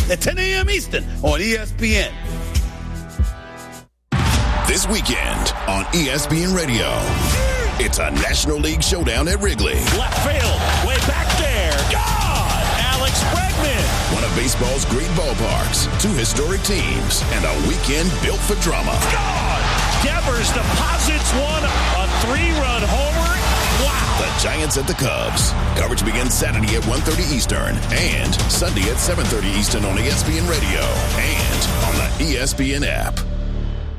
at 10 a.m. Eastern on ESPN. This weekend on ESPN Radio, it's a National League showdown at Wrigley. Left field, way back there. God! Alex Bregman. One of baseball's great ballparks, two historic teams, and a weekend built for drama. God! Devers deposits one, a 3-run homer. Wow! The Giants at the Cubs. Coverage begins Saturday at 1:30 Eastern and Sunday at 7:30 Eastern on ESPN Radio and on the ESPN app.